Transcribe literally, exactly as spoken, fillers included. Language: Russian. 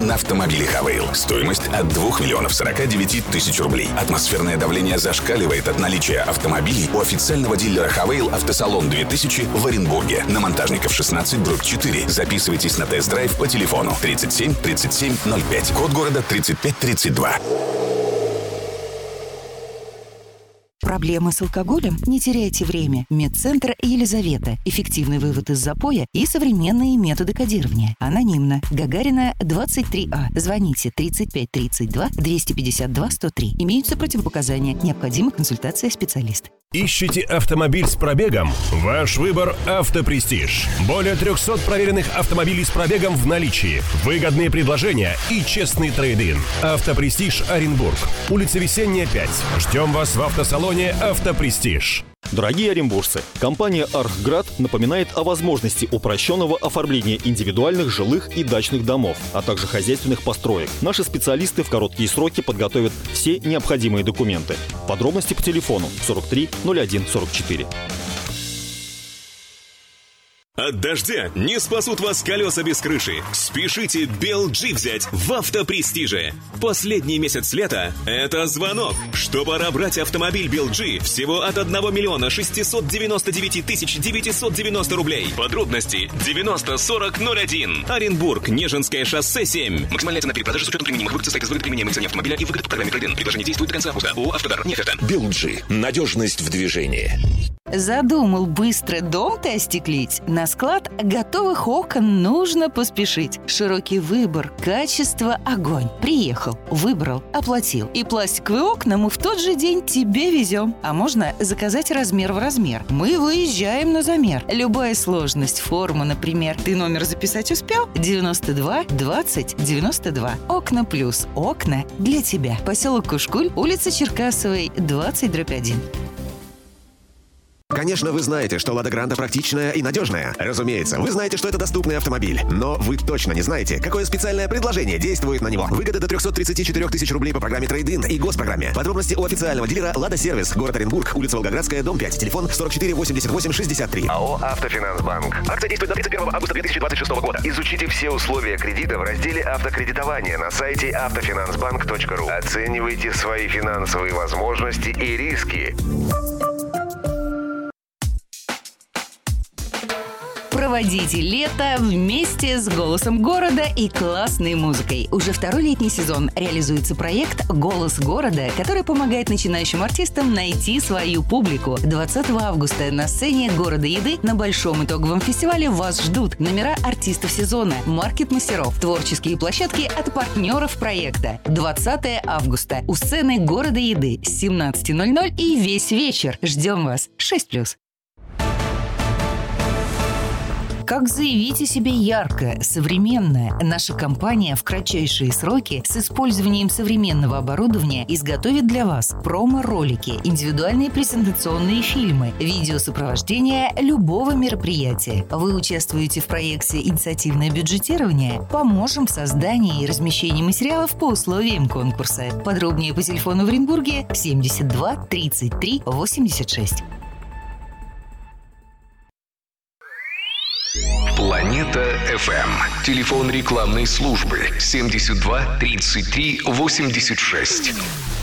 на автомобили «Хавейл». Стоимость от двух миллионов сорока девяти тысяч рублей. Атмосферное давление зашкаливает от наличия автомобилей у официального дилера «Хавейл» «Автосалон две тысячи» в Оренбурге. На Монтажников шестнадцать, дробь четыре. Записывайтесь на тест-драйв по телефону тридцать семь тридцать семь ноль пять. Код города тридцать пять тридцать два. Проблемы с алкоголем? Не теряйте время. Медцентр Елизавета. Эффективный вывод из запоя и современные методы кодирования. Анонимно. Гагарина, двадцать три А. Звоните тридцать пять тридцать два двести пятьдесят два сто три. Имеются противопоказания. Необходима консультация специалиста. Ищете автомобиль с пробегом? Ваш выбор – «Автопрестиж». Более трехсот проверенных автомобилей с пробегом в наличии, выгодные предложения и честный трейд-ин. «Автопрестиж» Оренбург. Улица Весенняя, пять. Ждем вас в автосалоне «Автопрестиж». Дорогие оренбуржцы, компания «Архград» напоминает о возможности упрощенного оформления индивидуальных жилых и дачных домов, а также хозяйственных построек. Наши специалисты в короткие сроки подготовят все необходимые документы. Подробности по телефону сорок три ноль один сорок четыре. От дождя не спасут вас колеса без крыши. Спешите БелДЖ взять в «Автопрестиже». Последний месяц лета – это звонок, что пора брать автомобиль БелДЖ всего от одного миллиона шестисот девяноста девяти тысяч девятисот девяносто рублей. Подробности девяносто сорок ноль один. Оренбург, Нежинское шоссе семь. Максимальная цена перепродажи с учетом применимых выгод состоит из выгод применяемых цене автомобиля и выгод по программе трейд-ин. Предложение действует до конца августа. ООО «Автодар». Нет это. БелДЖ. Надежность в движении. Задумал быстро дом-то остеклить? На склад готовых окон нужно поспешить. Широкий выбор, качество, огонь. Приехал, выбрал, оплатил. И пластиковые окна мы в тот же день тебе везем. А можно заказать размер в размер. Мы выезжаем на замер. Любая сложность, форма, например. Ты номер записать успел? девяносто два двадцать девяносто два. Окна плюс. Окна для тебя. Поселок Кушкуль, улица Черкасовой, двадцать дробь один. Конечно, вы знаете, что «Лада Гранта» практичная и надежная. Разумеется, вы знаете, что это доступный автомобиль. Но вы точно не знаете, какое специальное предложение действует на него. Выгода до трехсот тридцати четырёх тысяч рублей по программе трейд-ин и госпрограмме. Подробности у официального дилера «Лада Сервис», город Оренбург, улица Волгоградская, дом пять, телефон сорок четыре восемьдесят восемь шестьдесят три. АО «Автофинансбанк». Акция действует до тридцать первого августа две тысячи двадцать шестого года. Изучите все условия кредита в разделе «Автокредитование» на сайте автофинансбанк точка ру. Оценивайте свои финансовые возможности и риски. Проводите лето вместе с «Голосом города» и классной музыкой. Уже второй летний сезон реализуется проект «Голос города», который помогает начинающим артистам найти свою публику. двадцатого августа на сцене города еды на большом итоговом фестивале вас ждут номера артистов сезона, маркет-мастеров, творческие площадки от партнеров проекта. двадцатого августа у сцены города еды с семнадцати ноль-ноль и весь вечер. Ждем вас. шесть плюс. Как заявить о себе ярко, современно? Наша компания в кратчайшие сроки с использованием современного оборудования изготовит для вас промо-ролики, индивидуальные презентационные фильмы, видеосопровождение любого мероприятия. Вы участвуете в проекте «Инициативное бюджетирование»? Поможем в создании и размещении материалов по условиям конкурса. Подробнее по телефону в Оренбурге семьдесят два тридцать три восемьдесят шесть. Планета эф эм. Телефон рекламной службы семьдесят два тридцать три восемьдесят шесть.